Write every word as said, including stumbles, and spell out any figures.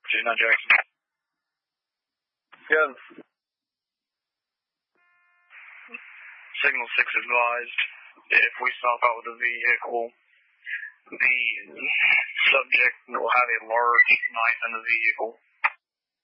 two nine Jackson. Good. Signal six advised. If we stop out with the vehicle, the subject will have a large knife in the vehicle.